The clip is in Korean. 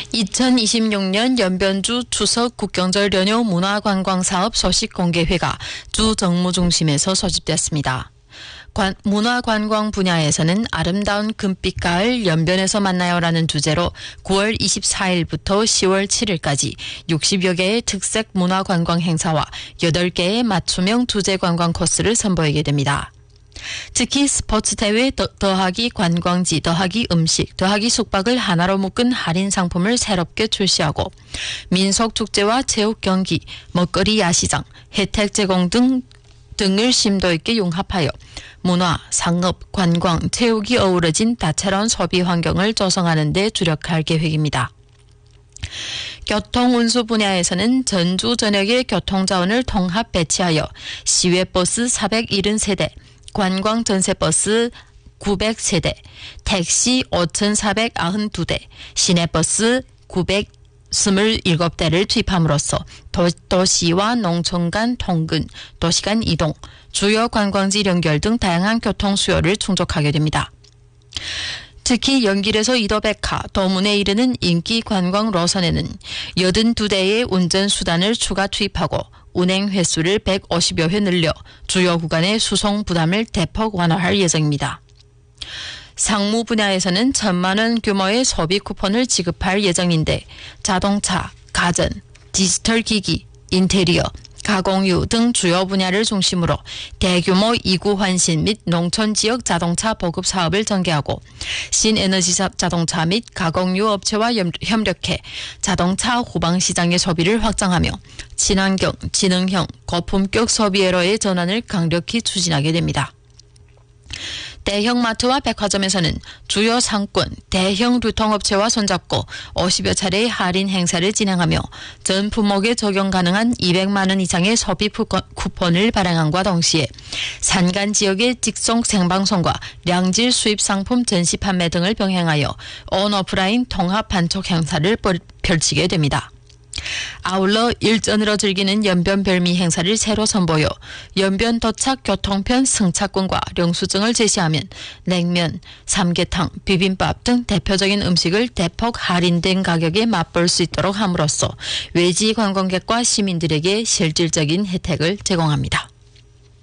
2026년 연변주 추석 국경절 연휴 문화관광사업 소식공개회가 주 정무중심에서 소집됐습니다. 문화관광 분야에서는 아름다운 금빛가을 연변에서 만나요라는 주제로 9월 24일부터 10월 7일까지 60여 개의 특색 문화관광 행사와 8개의 맞춤형 주제관광 코스를 선보이게 됩니다. 특히 스포츠 대회 더하기 관광지 더하기 음식 더하기 숙박을 하나로 묶은 할인 상품을 새롭게 출시하고 민속축제와 체육경기, 먹거리 야시장, 혜택 제공 등을 심도 있게 융합하여 문화, 상업, 관광, 체육이 어우러진 다채로운 소비 환경을 조성하는 데 주력할 계획입니다. 교통운수 분야에서는 전주 전역의 교통자원을 통합 배치하여 시외버스 470세대, 관광전세버스 900세대, 택시 5,492대, 시내버스 927대를 투입함으로써 도시와 농촌 간 통근, 도시 간 이동, 주요 관광지 연결 등 다양한 교통 수요를 충족하게 됩니다. 특히 연길에서 이도백화, 도문에 이르는 인기 관광 노선에는 82대의 운전수단을 추가 투입하고 운행 횟수를 150여 회 늘려 주요 구간의 수송 부담을 대폭 완화할 예정입니다. 상무 분야에서는 1,000만 원 규모의 소비 쿠폰을 지급할 예정인데 자동차, 가전, 디지털 기기, 인테리어, 가공유 등 주요 분야를 중심으로 대규모 이구 환신 및 농촌 지역 자동차 보급 사업을 전개하고 신에너지 자동차 및 가공유 업체와 협력해 자동차 후방 시장의 소비를 확장하며 친환경, 지능형, 고품격 소비회로의 전환을 강력히 추진하게 됩니다. 대형 마트와 백화점에서는 주요 상권, 대형 유통업체와 손잡고 50여 차례의 할인 행사를 진행하며 전 품목에 적용 가능한 200만 원 이상의 소비 쿠폰을 발행함과 동시에 산간 지역의 직송 생방송과 량질 수입 상품 전시 판매 등을 병행하여 온오프라인 통합 반촉 행사를 펼치게 됩니다. 아울러 일전으로 즐기는 연변 별미 행사를 새로 선보여 연변 도착 교통편 승차권과 영수증을 제시하면 냉면, 삼계탕, 비빔밥 등 대표적인 음식을 대폭 할인된 가격에 맛볼 수 있도록 함으로써 외지 관광객과 시민들에게 실질적인 혜택을 제공합니다.